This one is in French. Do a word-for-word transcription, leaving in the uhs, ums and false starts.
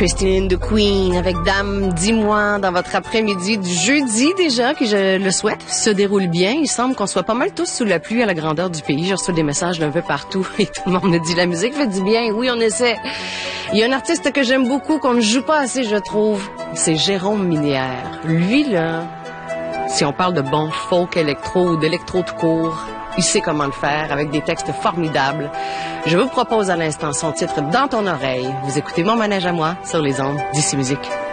Christine the Queen avec Dame, dis-moi, dans votre après-midi du jeudi déjà, qui, je le souhaite, se déroule bien. Il semble qu'on soit pas mal tous sous la pluie à la grandeur du pays. Je reçois des messages d'un peu partout et tout le monde me dit la musique fait du bien. Oui, on essaie. Il y a un artiste que j'aime beaucoup, qu'on ne joue pas assez, je trouve. C'est Jérôme Minière. Lui, là, si on parle de bon folk électro ou d'électro tout court, il sait comment le faire avec des textes formidables. Je vous propose à l'instant son titre Dans ton oreille. Vous écoutez Mon manège à moi sur les ondes d'Ici Musique.